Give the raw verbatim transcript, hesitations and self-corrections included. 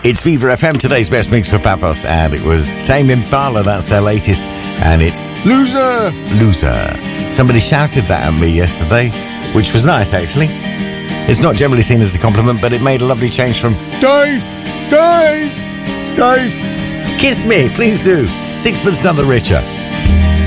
It's Viva F M, today's best mix for Paphos, and it was Tame Impala, that's their latest, and it's Loser, Loser. Somebody shouted that at me yesterday, which was nice, actually. It's not generally seen as a compliment, but it made a lovely change from Dave, Dave, Dave. Kiss me, please do. Sixpence none the richer.